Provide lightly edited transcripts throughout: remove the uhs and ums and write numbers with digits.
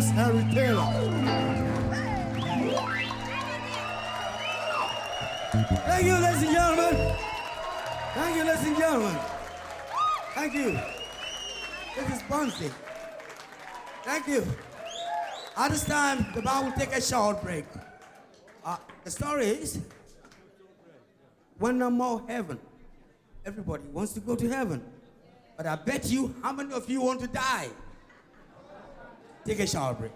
James Harry Taylor. Thank you, ladies and gentlemen. Thank you, ladies and gentlemen. Thank you. This is Bunsey. Thank you. At this time, the band will take a short break. The story is, when no more heaven. Everybody wants to go to heaven. But I bet you, how many of you want to die? Take a short break.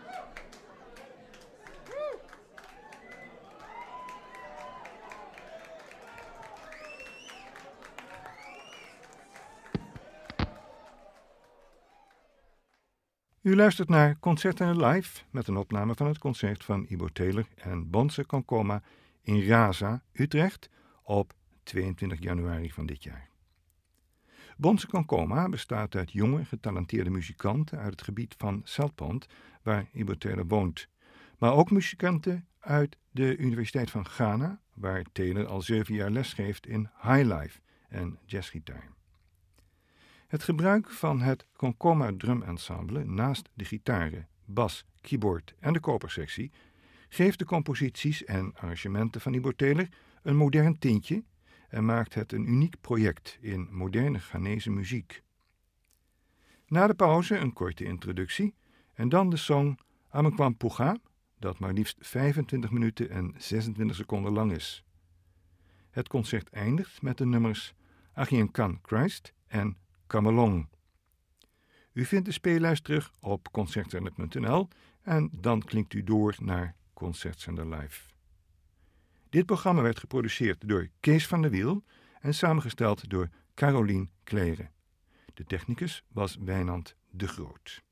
U luistert naar Concerten Live met een opname van het concert van Ibo Taylor en Bonse Kankoma in Raza, Utrecht op 22 januari van dit jaar. Bonse Kankoma bestaat uit jonge, getalenteerde muzikanten uit het gebied van Southpond, waar Ibo Taylor woont, maar ook muzikanten uit de Universiteit van Ghana, waar Taylor al 7 jaar lesgeeft in highlife en jazzgitaar. Het gebruik van het Kankoma Drum Ensemble naast de gitaren, bas, keyboard en de kopersectie geeft de composities en arrangementen van Ibo Taylor een modern tintje en maakt het een uniek project in moderne Ghanese muziek. Na de pauze een korte introductie en dan de song Amakwam Puga, dat maar liefst 25 minuten en 26 seconden lang is. Het concert eindigt met de nummers Agien Kan Christ en Come Along. U vindt de speellijst terug op concertzender.nl en dan klinkt u door naar Concertzender Live. Dit programma werd geproduceerd door Kees van der Wiel en samengesteld door Carolien Kleren. De technicus was Wijnand de Groot.